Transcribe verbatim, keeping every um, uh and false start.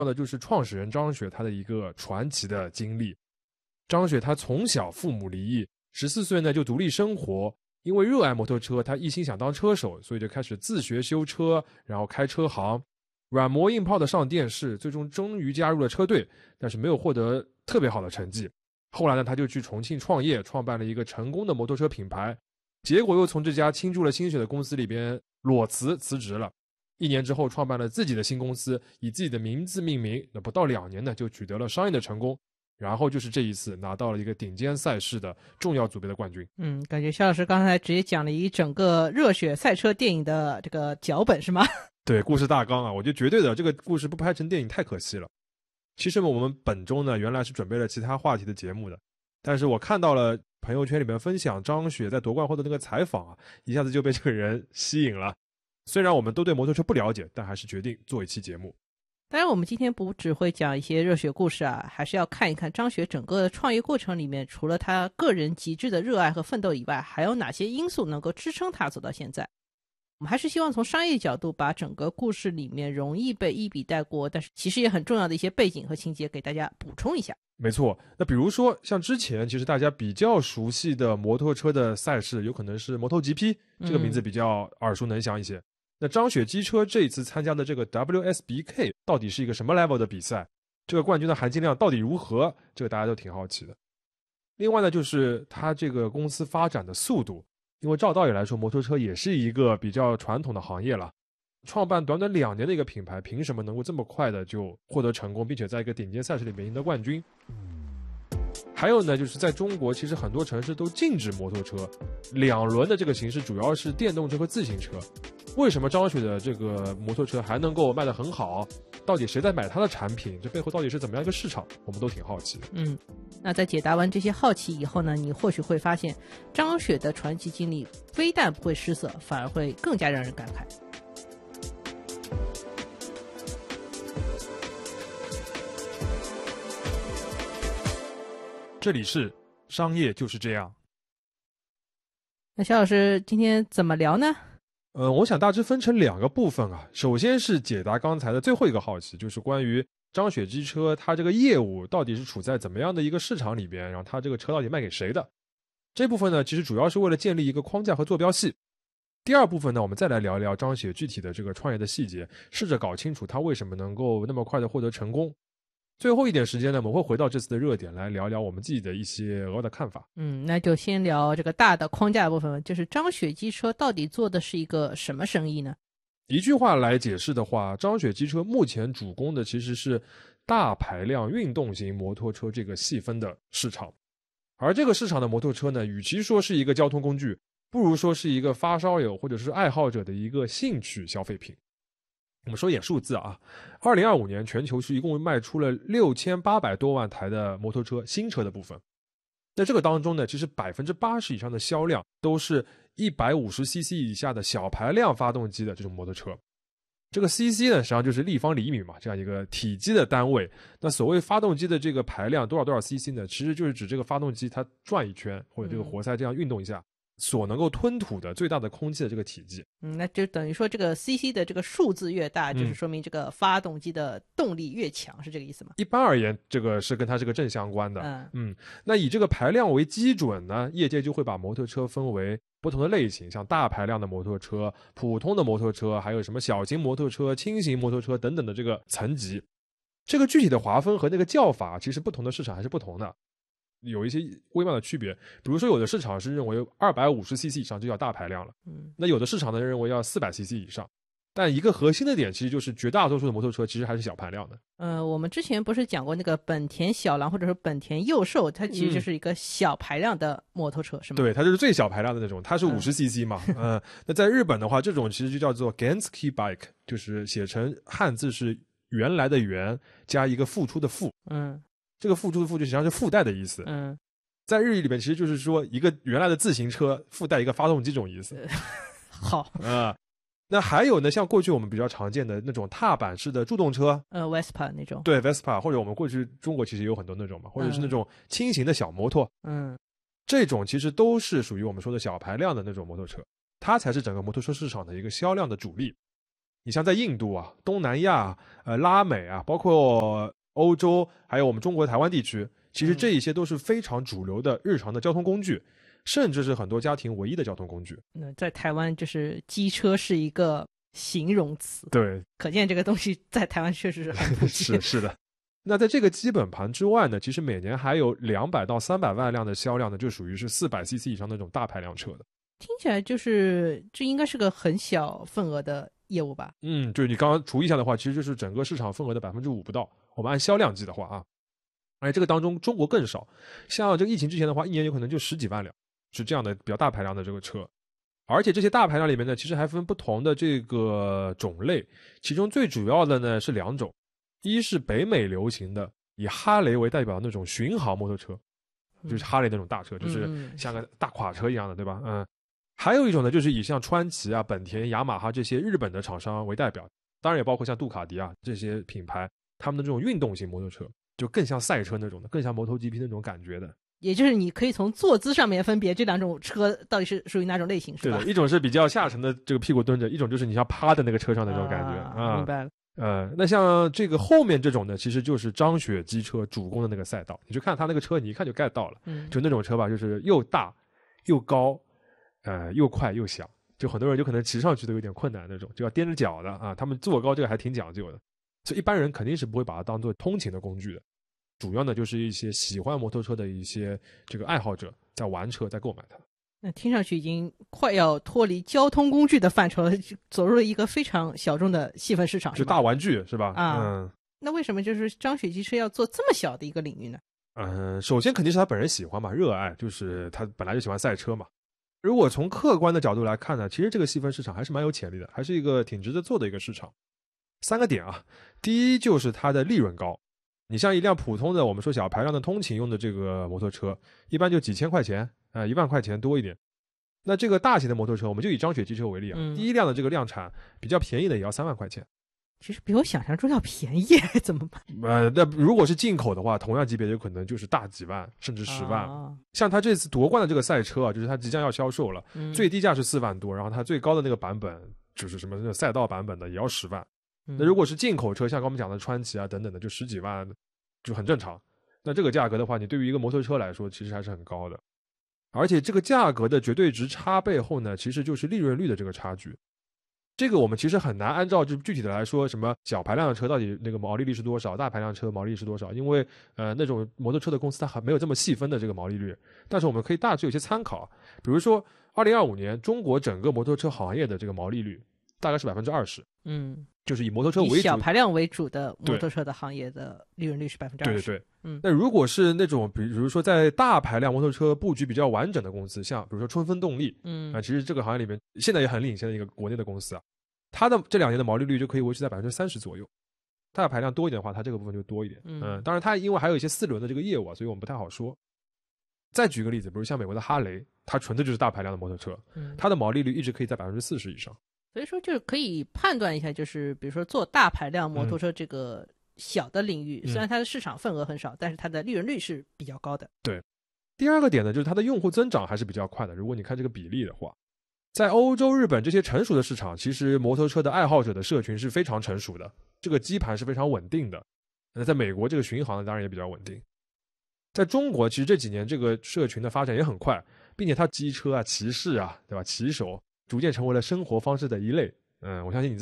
的就是创始人张雪他的一个传奇的经历。张雪他从小父母离异，十四岁呢就独立生活，因为热爱摩托车，他一心想当车手，所以就开始自学修车，然后开车行，软磨硬泡的上电视，最终终于加入了车队，但是没有获得特别好的成绩。后来呢，他就去重庆创业，创办了一个成功的摩托车品牌，结果又从这家倾注了心血的公司里边裸辞辞职了。一年之后创办了自己的新公司，以自己的名字命名，那不到两年呢就取得了商业的成功，然后就是这一次拿到了一个顶尖赛事的重要组别的冠军。 嗯，感觉肖老师刚才直接讲了一整个热血赛车电影的这个脚本是吗？ 对，故事大纲啊，我觉得绝对的，这个故事不拍成电影太可惜了。其实我们本周呢原来是准备了其他话题的节目的，但是我看到了朋友圈里面分享张雪在夺冠后的那个采访啊，一下子就被这个人吸引了。虽然我们都对摩托车不了解，但还是决定做一期节目。 当然我们今天不只会讲一些热血故事啊，还是要看一看张雪整个创业过程里面，除了他个人极致的热爱和奋斗以外，还有哪些因素能够支撑他走到现在。我们还是希望从商业角度把整个故事里面容易被一笔带过，但是其实也很重要的一些背景和情节给大家补充一下。 没错，那比如说像之前其实大家比较熟悉的摩托车的赛事，有可能是摩托 G P， 这个名字比较耳熟能详一些。嗯，那张雪机车这一次参加的这个 W S B K 到底是一个什么 level 的比赛？这个冠军的含金量到底如何？这个大家都挺好奇的。另外呢，就是它这个公司发展的速度，因为照道理来说，摩托车也是一个比较传统的行业了。创办短短两年的一个品牌，凭什么能够这么快的就获得成功，并且在一个顶尖赛事里面赢得冠军？还有呢，就是在中国，其实很多城市都禁止摩托车，两轮的这个形式主要是电动车和自行车。为什么张雪的这个摩托车还能够卖得很好？到底谁在买它的产品？这背后到底是怎么样一个市场？我们都挺好奇的。 嗯，那在解答完这些好奇以后呢，你或许会发现，张雪的传奇经历非但不会失色，反而会更加让人感慨。 这里是商业就是这样。 那肖老师今天怎么聊呢？ 呃，我想大致分成两个部分啊。首先是解答刚才的最后一个好奇，就是关于张雪机车它这个业务到底是处在怎么样的一个市场里边，然后它这个车到底卖给谁的。这部分呢，其实主要是为了建立一个框架和坐标系。第二部分呢，我们再来聊一聊张雪具体的这个创业的细节，试着搞清楚它为什么能够那么快的获得成功。最后一点时间呢，我们会回到这次的热点来聊聊我们自己的一些额外的看法。 嗯，那就先聊这个大的框架部分，就是张雪机车到底做的是一个什么生意呢？ 一句话来解释的话，张雪机车目前主攻的其实是大排量运动型摩托车这个细分的市场。而这个市场的摩托车呢，与其说是一个交通工具，不如说是一个发烧友或者是爱好者的一个兴趣消费品。我们说一点数字啊，二零二五年全球是一共卖出了六千八百多万台的摩托车，新车的部分。在这个当中呢，其实 百分之八十 以上的销量都是一百五十 C C 以下的小排量发动机的这种摩托车。这个 C C 呢，实际上就是立方厘米嘛，这样一个体积的单位。那所谓发动机的这个排量多少多少 C C 呢，其实就是指这个发动机它转一圈，或者这个活塞这样运动一下，所能够吞吐的最大的空气的这个体积。 嗯，那就等于说这个 C C 的这个数字越大，就是说明这个发动机的动力越强，是这个意思吗？ 一般而言，这个是跟它是个正相关的。 嗯嗯，那以这个排量为基准呢，业界就会把摩托车分为不同的类型，像大排量的摩托车、普通的摩托车，还有什么小型摩托车、轻型摩托车等等的这个层级。这个具体的划分和那个叫法，其实不同的市场还是不同的。有一些微妙的区别，比如说有的市场是认为 二百五十 C C 以上就叫大排量了， 嗯， 那有的市场呢认为要 四百 C C 以上。但一个核心的点其实就是绝大多数的摩托车其实还是小排量的。 呃，我们之前不是讲过那个本田小狼或者说本田幼兽，它其实就是一个小排量的摩托车，嗯、是吗？ 对，它就是最小排量的那种，它是 五十 C C 嘛。嗯、呃，那在日本的话，这种其实就叫做 Gensuke Bike， 就是写成汉字是原来的原加一个付出的付。 嗯。 这个付出的付就实际上是附带的意思。 嗯， 在日语里面其实就是说一个原来的自行车附带一个发动机这种意思。 好啊、呃，那还有呢，像过去我们比较常见的那种踏板式的助动车， 呃 Vespa 那种。 对 Vespa， 或者我们过去中国其实也有很多那种嘛，或者是那种轻型的小摩托。 嗯， 这种其实都是属于我们说的小排量的那种摩托车，它才是整个摩托车市场的一个销量的主力。 你像在印度啊、东南亚、呃拉美啊，包括欧洲，还有我们中国台湾地区，其实这一些都是非常主流的日常的交通工具，甚至是很多家庭唯一的交通工具。 那在台湾就是机车是一个形容词， 对， 可见这个东西在台湾确实是很普及。 是是的。那在这个基本盘之外呢，其实每年还有两百到三百万辆的销量呢，就属于是四百 C C 以上的那种大排量车的。 听起来就是这应该是个很小份额的业务吧？ 嗯，就是你刚刚除一下的话，其实就是整个市场份额的百分之五不到。我们按销量计的话啊，而且这个当中中国更少，像这个疫情之前的话，一年有可能就十几万辆，是这样的比较大排量的这个车。而且这些大排量里面呢，其实还分不同的这个种类，其中最主要的呢是两种。一是北美流行的以哈雷为代表的那种巡航摩托车，就是哈雷那种大车，就是像个大垮车一样的，对吧？嗯。还有一种呢，就是以像川崎啊、本田、雅马哈这些日本的厂商为代表，当然也包括像杜卡迪啊这些品牌，他们的这种运动型摩托车，就更像赛车那种的，更像摩托 G P 那种感觉的。 也就是你可以从坐姿上面分别这两种车到底是属于哪种类型，是吧？ 对的，一种是比较下沉的这个屁股蹲着，一种就是你像趴在那个车上的那种感觉啊。 啊， 明白了。 呃，那像这个后面这种呢，其实就是张雪机车主攻的那个赛道。你就看他那个车，你一看就 get 到了， 嗯， 就那种车吧，就是又大又高，呃，又快又响，就很多人就可能骑上去都有点困难那种，就要踮着脚的啊。他们坐高这个还挺讲究的，所以一般人肯定是不会把它当做通勤的工具的。主要呢就是一些喜欢摩托车的一些这个爱好者在玩车，在购买它。 那听上去已经快要脱离交通工具的范畴了，走入了一个非常小众的细分市场， 是大玩具是吧？ 啊， 嗯。 那为什么就是张雪机车要做这么小的一个领域呢？ 嗯，首先肯定是他本人喜欢嘛，热爱，就是他本来就喜欢赛车嘛。如果从客观的角度来看呢，其实这个细分市场还是蛮有潜力的，还是一个挺值得做的一个市场。三个点啊，第一就是它的利润高。你像一辆普通的我们说小排量的通勤用的这个摩托车，一般就几千块钱，呃，一万块钱多一点。那这个大型的摩托车，我们就以张雪机车为例啊， 嗯、 第一辆的这个量产比较便宜的也要三万块钱。 其实比我想象中要便宜，怎么办？ 呃，那如果是进口的话，同样级别有可能就是大几万，甚至十万。 啊、 像他这次夺冠的这个赛车啊，就是他即将要销售了， 嗯、 最低价是四万多，然后它最高的那个版本就是什么那个赛道版本的也要十万。 嗯、 那如果是进口车，像刚我们讲的川崎啊等等的，就十几万，就很正常。那这个价格的话，你对于一个摩托车来说，其实还是很高的。而且这个价格的绝对值差背后呢，其实就是利润率的这个差距。这个我们其实很难按照就具体的来说，什么小排量的车到底那个毛利率是多少，大排量车毛利率是多少，因为呃那种摩托车的公司它还没有这么细分的这个毛利率，但是我们可以大致有些参考。比如说二零二五年中国整个摩托车行业的这个毛利率大概是百分之二十， 嗯， 就是以摩托车为主， 以小排量为主的摩托车的行业的利润率是百分之二十。 对对对， 嗯。 那如果是那种比如说在大排量摩托车布局比较完整的公司，像比如说春风动力， 嗯， 啊，其实这个行业里面现在也很领先的一个国内的公司啊，它的这两年的毛利率就可以维持在百分之三十左右。大排量多一点的话，它这个部分就多一点。嗯，呃、当然它因为还有一些四轮的这个业务啊，所以我们不太好说。再举个例子，比如像美国的哈雷，它纯的就是大排量的摩托车，嗯、它的毛利率一直可以在百分之四十以上。 所以说，就是可以判断一下，就是比如说做大排量摩托车这个小的领域，嗯、虽然它的市场份额很少，但是它的利润率是比较高的。 对，第二个点呢，就是它的用户增长还是比较快的。如果你看这个比例的话，在欧洲、日本这些成熟的市场，其实摩托车的爱好者的社群是非常成熟的，这个基盘是非常稳定的。那在美国，这个巡航当然也比较稳定。在中国，其实这几年这个社群的发展也很快，并且它机车啊、骑士啊，对吧？骑手逐渐成为了生活方式的一类。嗯，我相信你在